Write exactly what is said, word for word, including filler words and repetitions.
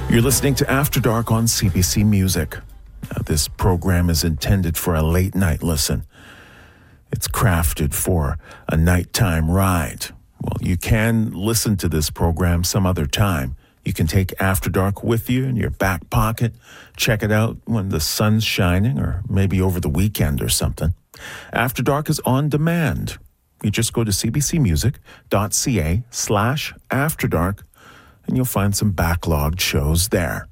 You're listening to After Dark on C B C Music. Now, this program is intended for a late night listen. It's crafted for a nighttime ride. Well, you can listen to this program some other time. You can take After Dark with you in your back pocket. Check it out when the sun's shining or maybe over the weekend or something. After Dark is on demand. You just go to cbcmusic.ca slash After Dark and you'll find some backlogged shows there.